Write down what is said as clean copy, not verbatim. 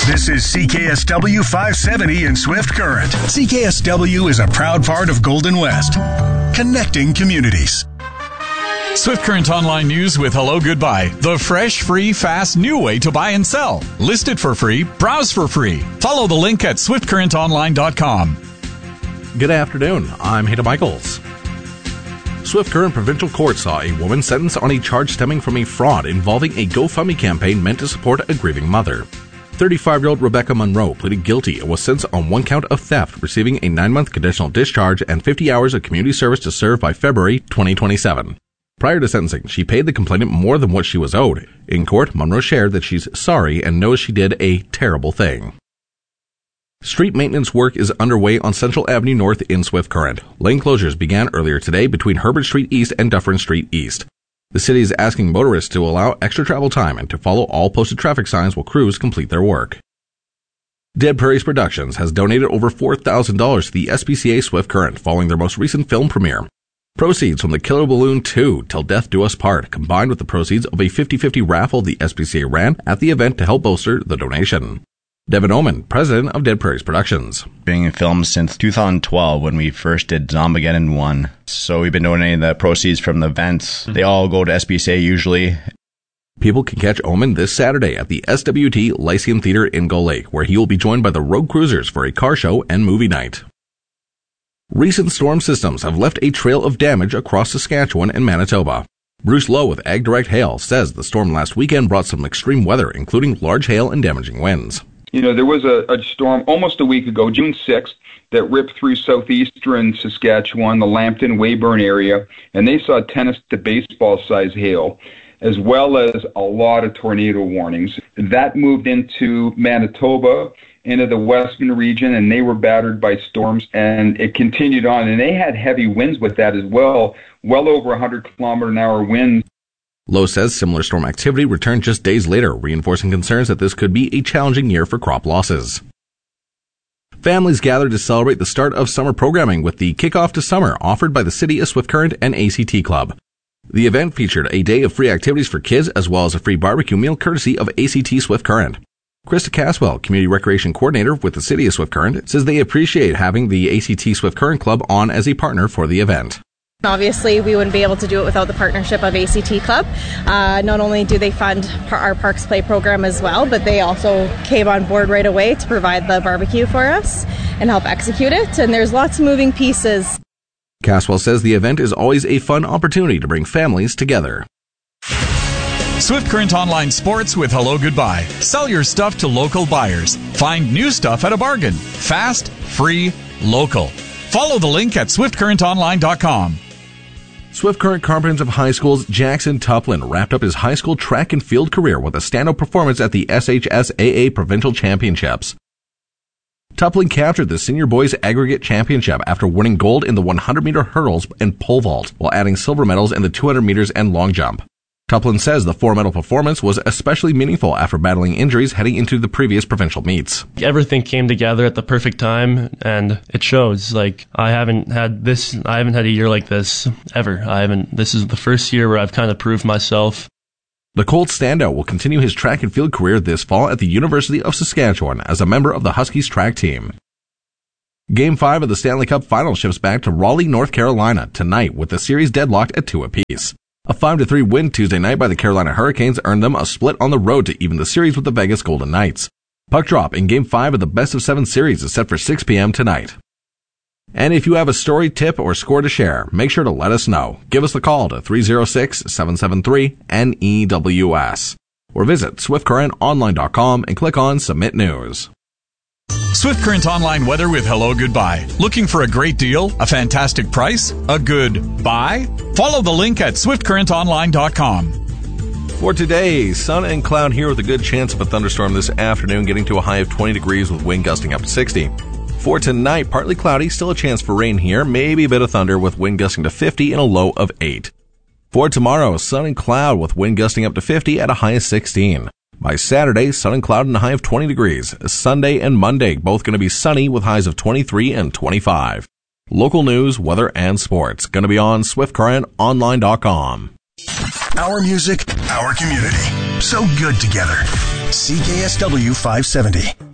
This is CKSW 570 in Swift Current. CKSW is a proud part of Golden West, connecting communities. Swift Current Online News with Hello Goodbye. The fresh, free, fast, new way to buy and sell. List it for free. Browse for free. Follow the link at swiftcurrentonline.com. Good afternoon. I'm Hayden Michaels. Swift Current Provincial Court saw a woman sentenced on a charge stemming from a fraud involving a GoFundMe campaign meant to support a grieving mother. 35-year-old Rebecca Monroe pleaded guilty and was sentenced on one count of theft, receiving a 9-month conditional discharge and 50 hours of community service to serve by February 2027. Prior to sentencing, she paid the complainant more than what she was owed. In court, Monroe shared that she's sorry and knows she did a terrible thing. Street maintenance work is underway on Central Avenue North in Swift Current. Lane closures began earlier today between Herbert Street East and Dufferin Street East. The city is asking motorists to allow extra travel time and to follow all posted traffic signs while crews complete their work. Dead Prairies Productions has donated over $4,000 to the SPCA Swift Current following their most recent film premiere. Proceeds from the Killer Balloon 2, Till Death Do Us Part, combined with the proceeds of a 50-50 raffle the SPCA ran at the event to help bolster the donation. Devin Oman, president of Dead Prairies Productions. Being in film since 2012 when we first did Zombageddon 1. So we've been donating the proceeds from the events. They all go to SPCA usually. People can catch Oman this Saturday at the SWT Lyceum Theater in Gull Lake, where he will be joined by the Road Cruisers for a car show and movie night. Recent storm systems have left a trail of damage across Saskatchewan and Manitoba. Bruce Lowe with Ag Direct Hail says the storm last weekend brought some extreme weather, including large hail and damaging winds. You know, there was a storm almost a week ago, June 6th, that ripped through southeastern Saskatchewan, the Lambton-Weyburn area, and they saw tennis to baseball size hail, as well as a lot of tornado warnings. That moved into Manitoba, into the western region, and they were battered by storms, and it continued on. And they had heavy winds with that as well over 100-kilometer-an-hour winds. Lowe says similar storm activity returned just days later, reinforcing concerns that this could be a challenging year for crop losses. Families gathered to celebrate the start of summer programming with the Kickoff to Summer offered by the City of Swift Current and ACT Club. The event featured a day of free activities for kids as well as a free barbecue meal courtesy of ACT Swift Current. Krista Caswell, Community Recreation Coordinator with the City of Swift Current, says they appreciate having the ACT Swift Current Club on as a partner for the event. Obviously, we wouldn't be able to do it without the partnership of ACT Club. Not only do they fund our Parks Play program as well, but they also came on board right away to provide the barbecue for us and help execute it. And there's lots of moving pieces. Caswell says the event is always a fun opportunity to bring families together. Swift Current Online Sports with Hello Goodbye. Sell your stuff to local buyers. Find new stuff at a bargain. Fast, free, local. Follow the link at swiftcurrentonline.com. Swift Current Comprehensive High School's Jackson Tuplin wrapped up his high school track and field career with a standout performance at the SHSAA Provincial Championships. Tuplin captured the Senior Boys Aggregate Championship after winning gold in the 100-meter hurdles and pole vault, while adding silver medals in the 200 meters and long jump. Tuplin says the 4-medal performance was especially meaningful after battling injuries heading into the previous provincial meets. Everything came together at the perfect time, and it shows. I haven't had a year like this ever. This is the first year where I've kind of proved myself. The Colt standout will continue his track and field career this fall at the University of Saskatchewan as a member of the Huskies track team. Game 5 of the Stanley Cup Final shifts back to Raleigh, North Carolina tonight with the series deadlocked at 2 apiece. A 5-3 win Tuesday night by the Carolina Hurricanes earned them a split on the road to even the series with the Vegas Golden Knights. Puck drop in Game 5 of the best-of-7 series is set for 6 p.m. tonight. And if you have a story, tip, or score to share, make sure to let us know. Give us a call to 306-773-NEWS. Or visit swiftcurrentonline.com and click on Submit News. Swift Current Online weather with Hello Goodbye. Looking for a great deal, a fantastic price, a good buy? Follow the link at swiftcurrentonline.com. For today, sun and cloud here with a good chance of a thunderstorm this afternoon, getting to a high of 20 degrees with wind gusting up to 60. For tonight, partly cloudy, still a chance for rain here, maybe a bit of thunder with wind gusting to 50 and a low of 8. For tomorrow, sun and cloud with wind gusting up to 50 at a high of 16. By Saturday, sun and cloud and a high of 20 degrees. Sunday and Monday, both going to be sunny with highs of 23 and 25. Local news, weather, and sports. Going to be on swiftcurrentonline.com. Our music, our community. So good together. CKSW 570.